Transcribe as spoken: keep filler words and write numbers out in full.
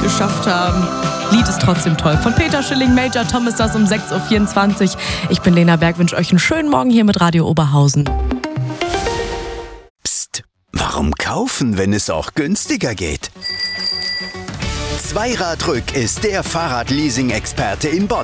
geschafft haben. Lied ist trotzdem toll. Von Peter Schilling, Major Tom ist das um sechs Uhr vierundzwanzig. Ich bin Lena Berg, wünsche euch einen schönen Morgen hier mit Radio Oberhausen. Psst, warum kaufen, wenn es auch günstiger geht? Zweiradrück ist der Fahrradleasing-Experte in Bonn.